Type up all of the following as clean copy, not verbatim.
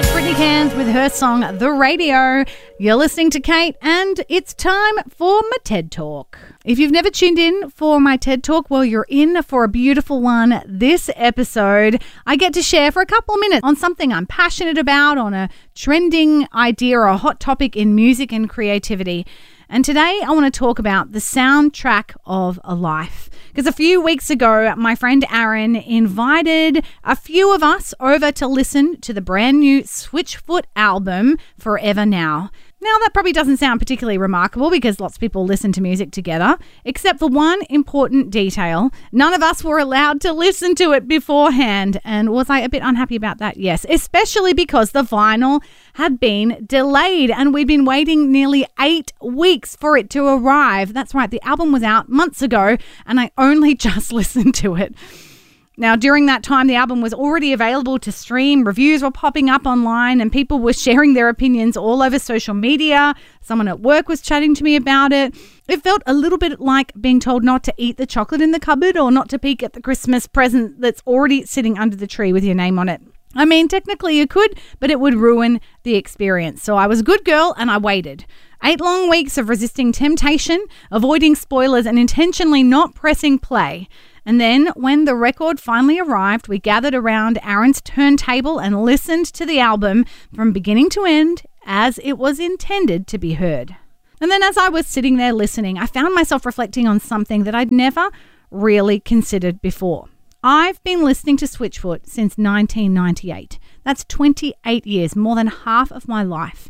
That's Brittany Cairns with her song The Radio. You're listening to Kate and it's time for my TED Talk. If you've never tuned in for my TED Talk, well, you're in for a beautiful one. This episode, I get to share for a couple of minutes on something I'm passionate about, on a trending idea or a hot topic in music and creativity. And today I want to talk about the soundtrack of a life. Because a few weeks ago, my friend Aaron invited a few of us over to listen to the brand new Switchfoot album, Forever Now. Now, that probably doesn't sound particularly remarkable because lots of people listen to music together, except for one important detail. None of us were allowed to listen to it beforehand. And was I a bit unhappy about that? Yes, especially because the vinyl had been delayed and we'd been waiting nearly 8 weeks for it to arrive. That's right, the album was out months ago and I only just listened to it. Now, during that time, the album was already available to stream. Reviews were popping up online and people were sharing their opinions all over social media. Someone at work was chatting to me about it. It felt a little bit like being told not to eat the chocolate in the cupboard or not to peek at the Christmas present that's already sitting under the tree with your name on it. I mean, technically you could, but it would ruin the experience. So I was a good girl and I waited. 8 long weeks of resisting temptation, avoiding spoilers and intentionally not pressing play. And then when the record finally arrived, we gathered around Aaron's turntable and listened to the album from beginning to end as it was intended to be heard. And then as I was sitting there listening, I found myself reflecting on something that I'd never really considered before. I've been listening to Switchfoot since 1998. That's 28 years, more than half of my life.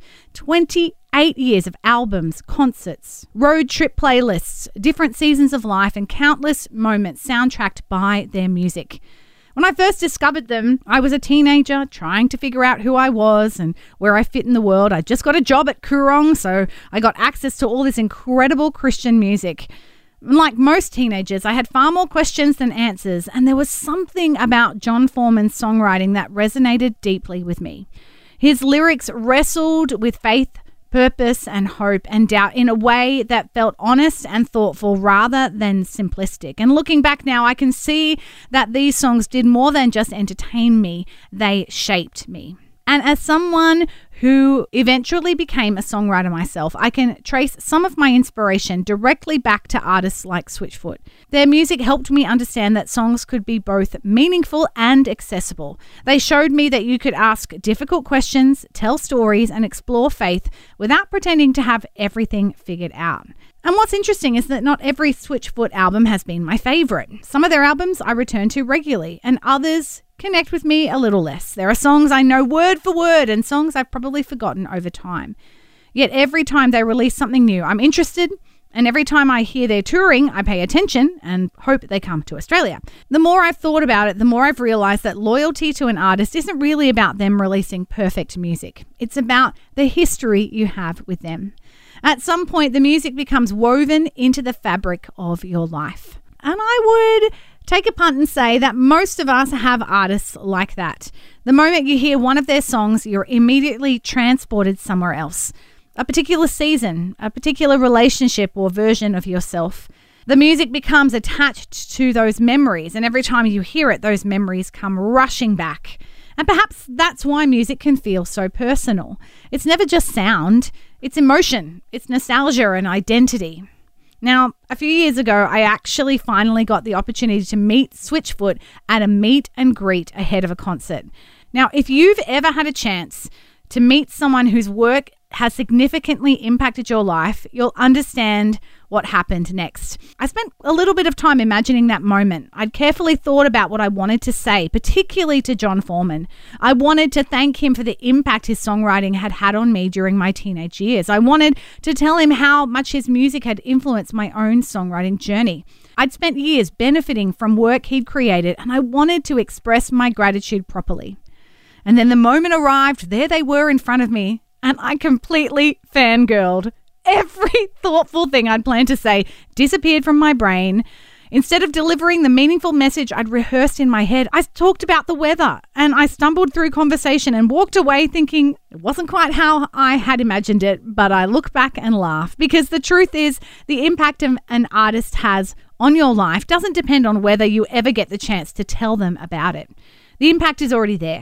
28 years of albums, concerts, road trip playlists, different seasons of life, and countless moments soundtracked by their music. When I first discovered them, I was a teenager trying to figure out who I was and where I fit in the world. I just got a job at Koorong, so I got access to all this incredible Christian music. Like most teenagers, I had far more questions than answers, and there was something about Jon Foreman's songwriting that resonated deeply with me. His lyrics wrestled with faith, purpose, and hope and doubt in a way that felt honest and thoughtful rather than simplistic. And looking back now, I can see that these songs did more than just entertain me, they shaped me. And as someone who eventually became a songwriter myself, I can trace some of my inspiration directly back to artists like Switchfoot. Their music helped me understand that songs could be both meaningful and accessible. They showed me that you could ask difficult questions, tell stories, and explore faith without pretending to have everything figured out. And what's interesting is that not every Switchfoot album has been my favorite. Some of their albums I return to regularly, and others connect with me a little less. There are songs I know word for word and songs I've probably forgotten over time. Yet every time they release something new, I'm interested, and every time I hear they're touring, I pay attention and hope they come to Australia. The more I've thought about it, the more I've realised that loyalty to an artist isn't really about them releasing perfect music. It's about the history you have with them. At some point, the music becomes woven into the fabric of your life. And I would take a punt and say that most of us have artists like that. The moment you hear one of their songs, you're immediately transported somewhere else. A particular season, a particular relationship or version of yourself. The music becomes attached to those memories, and every time you hear it, those memories come rushing back. And perhaps that's why music can feel so personal. It's never just sound, it's emotion, it's nostalgia and identity. Now, a few years ago, I actually finally got the opportunity to meet Switchfoot at a meet and greet ahead of a concert. Now, if you've ever had a chance to meet someone whose work has significantly impacted your life, you'll understand what happened next. I spent a little bit of time imagining that moment. I'd carefully thought about what I wanted to say, particularly to Jon Foreman. I wanted to thank him for the impact his songwriting had had on me during my teenage years. I wanted to tell him how much his music had influenced my own songwriting journey. I'd spent years benefiting from work he'd created, and I wanted to express my gratitude properly. And then the moment arrived, there they were in front of me, and I completely fangirled. Every thoughtful thing I'd planned to say disappeared from my brain. Instead of delivering the meaningful message I'd rehearsed in my head, I talked about the weather, and I stumbled through conversation and walked away thinking it wasn't quite how I had imagined it, but I look back and laugh because the truth is the impact an artist has on your life doesn't depend on whether you ever get the chance to tell them about it. The impact is already there.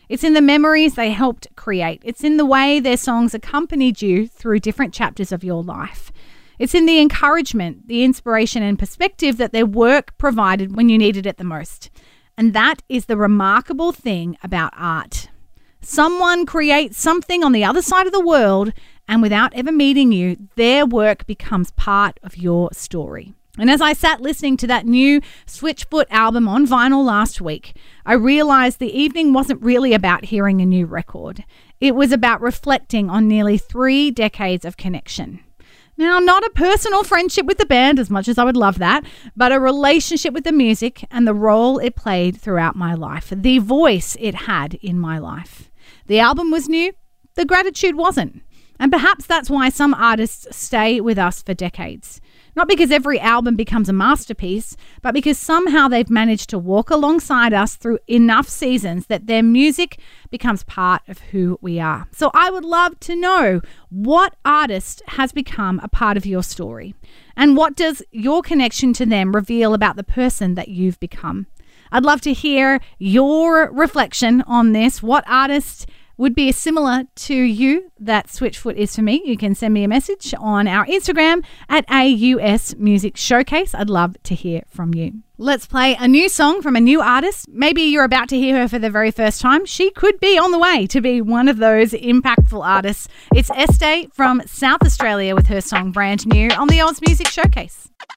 It's in the memories they helped create. It's in the way their songs accompanied you through different chapters of your life. It's in the encouragement, the inspiration and perspective that their work provided when you needed it the most. And that is the remarkable thing about art. Someone creates something on the other side of the world, and without ever meeting you, their work becomes part of your story. And as I sat listening to that new Switchfoot album on vinyl last week, I realized the evening wasn't really about hearing a new record. It was about reflecting on nearly 3 decades of connection. Now, not a personal friendship with the band, as much as I would love that, but a relationship with the music and the role it played throughout my life, the voice it had in my life. The album was new, the gratitude wasn't. And perhaps that's why some artists stay with us for decades. Not because every album becomes a masterpiece, but because somehow they've managed to walk alongside us through enough seasons that their music becomes part of who we are. So I would love to know, what artist has become a part of your story? And what does your connection to them reveal about the person that you've become? I'd love to hear your reflection on this. What artist would be similar to you that Switchfoot is for me? You can send me a message on our Instagram at AUS Music Showcase. I'd love to hear from you. Let's play a new song from a new artist. Maybe you're about to hear her for the very first time. She could be on the way to be one of those impactful artists. It's Este from South Australia with her song Brand New on the Oz Music Showcase.